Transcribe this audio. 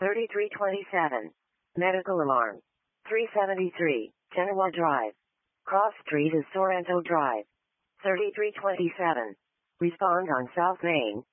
3327. Medical alarm. 373, Genoa Drive. Cross Street is Sorrento Drive. 3327. Respond on South Main,